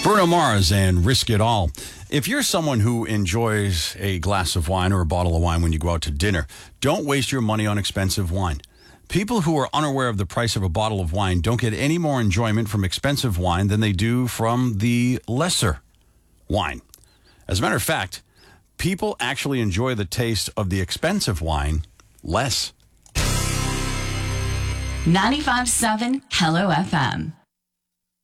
Bruno Mars and Risk It All. If you're someone who enjoys a glass of wine or a bottle of wine when you go out to dinner, don't waste your money on expensive wine. People who are unaware of the price of a bottle of wine don't get any more enjoyment from expensive wine than they do from the lesser wine. As a matter of fact, people actually enjoy the taste of the expensive wine less. 95.7 Hello FM.